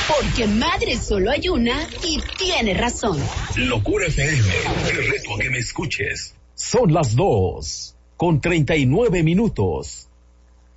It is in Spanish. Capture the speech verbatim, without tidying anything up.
Porque madre solo hay una y tiene razón. Locura F M, te reto a que me escuches. Son las dos, con treinta y nueve minutos.